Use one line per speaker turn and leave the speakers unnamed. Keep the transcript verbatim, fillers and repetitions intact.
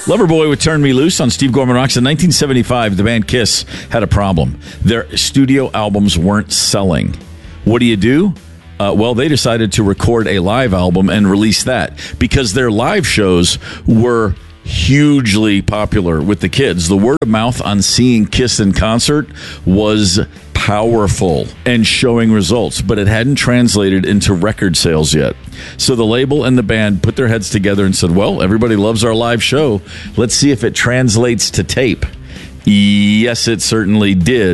Loverboy with Turn Me Loose on Steve Gorman Rocks. In nineteen seventy-five, the band Kiss had a problem. Their studio albums weren't selling. What do you do? Uh, well, they decided to record a live album and release that because their live shows were hugely popular with the kids. The word of mouth on seeing Kiss in concert was powerful and showing results, but it hadn't translated into record sales yet. So the label and the band put their heads together and said, well, everybody loves our live show. Let's see if it translates to tape. Yes, it certainly did.